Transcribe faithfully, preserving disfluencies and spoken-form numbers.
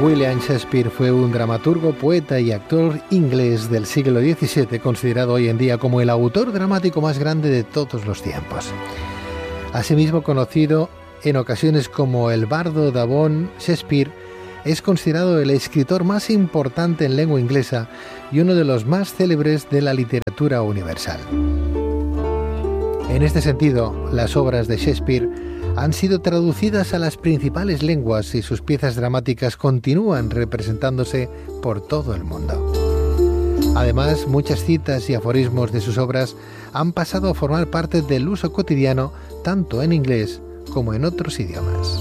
William Shakespeare fue un dramaturgo, poeta y actor inglés del siglo diecisiete, considerado hoy en día como el autor dramático más grande de todos los tiempos. Asimismo conocido en ocasiones como el bardo de Avon, Shakespeare es considerado el escritor más importante en lengua inglesa y uno de los más célebres de la literatura universal. En este sentido, las obras de Shakespeare han sido traducidas a las principales lenguas y sus piezas dramáticas continúan representándose por todo el mundo. Además, muchas citas y aforismos de sus obras han pasado a formar parte del uso cotidiano tanto en inglés como en otros idiomas.